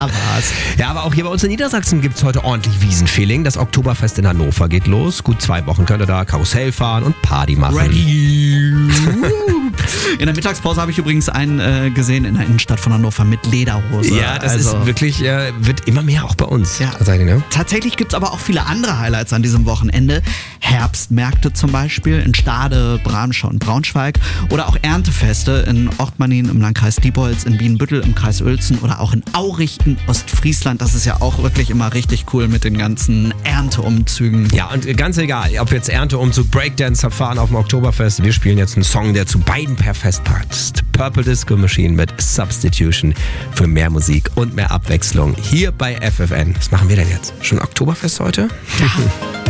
Was? Ja, aber auch hier bei uns in Niedersachsen gibt es heute ordentlich Wiesenfeeling. Das Oktoberfest in Hannover geht los. Gut 2 Wochen könnt ihr da Karussell fahren und Party machen. Ready. In der Mittagspause habe ich übrigens einen gesehen in der Innenstadt von Hannover mit Lederhose. Ja, das ist wirklich, wird immer mehr auch bei uns. Ja. Tatsächlich, ne? Tatsächlich gibt es aber auch viele andere Highlights an diesem Wochenende. Herbstmärkte zum Beispiel in Stade, Bramschau und Braunschweig oder auch Erntefeste in Ortmanin im Landkreis Diepholz, in Bienenbüttel im Kreis Uelzen oder auch in Aurich in Ostfriesland. Das ist ja auch wirklich immer richtig cool mit den ganzen Ernteumzügen. Ja, und ganz egal, ob jetzt Ernteumzug, Breakdance fahren auf dem Oktoberfest, wir spielen jetzt einen Song, der zu beiden perfekt passt. Purple Disco Machine mit Substitution für mehr Musik und mehr Abwechslung hier bei FFN. Was machen wir denn jetzt? Schon Oktoberfest heute? Ja.